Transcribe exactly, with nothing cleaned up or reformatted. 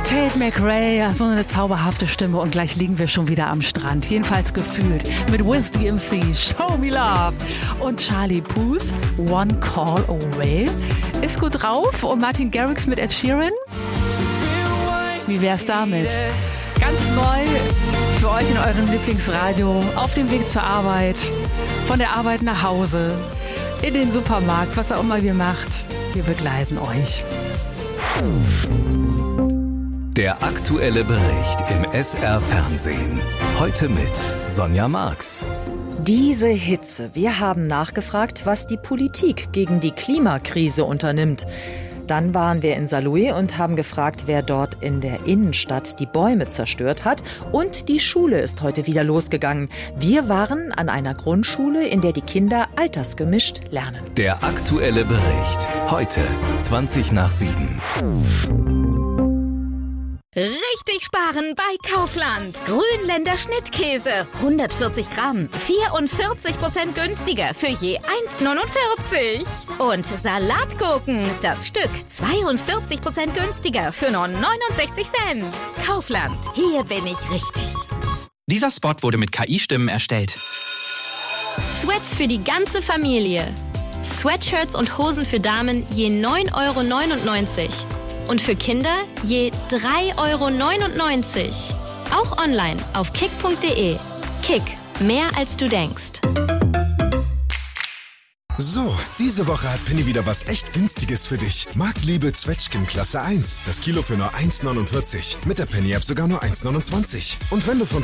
Tate McRae, so eine zauberhafte Stimme und gleich liegen wir schon wieder am Strand. Jedenfalls gefühlt mit Wiz D M C, Show Me Love und Charlie Puth, One Call Away. Ist gut drauf und Martin Garrix mit Ed Sheeran. Wie wär's damit? Ganz neu für euch in eurem Lieblingsradio, auf dem Weg zur Arbeit, von der Arbeit nach Hause, in den Supermarkt, was auch immer ihr macht. Wir begleiten euch. Der aktuelle Bericht im S R-Fernsehen. Heute mit Sonja Marx. Diese Hitze. Wir haben nachgefragt, was die Politik gegen die Klimakrise unternimmt. Dann waren wir in Saarlouis und haben gefragt, wer dort in der Innenstadt die Bäume zerstört hat. Und die Schule ist heute wieder losgegangen. Wir waren an einer Grundschule, in der die Kinder altersgemischt lernen. Der aktuelle Bericht. Heute zwanzig nach sieben. Richtig sparen bei Kaufland. Grünländer Schnittkäse. hundertvierzig Gramm. vierundvierzig Prozent günstiger für je eins neunundvierzig. Und Salatgurken. Das Stück zweiundvierzig Prozent günstiger für nur neunundsechzig Cent. Kaufland. Hier bin ich richtig. Dieser Spot wurde mit K I-Stimmen erstellt. Sweats für die ganze Familie. Sweatshirts und Hosen für Damen je neun Euro neunundneunzig. Und für Kinder je drei Euro neunundneunzig. Auch online auf kick punkt de. Kick, mehr als du denkst. So, diese Woche hat Penny wieder was echt Günstiges für dich. Marktliebe Zwetschgen Klasse eins. Das Kilo für nur eins neunundvierzig. Mit der Penny-App sogar nur eins neunundzwanzig. Und wenn du von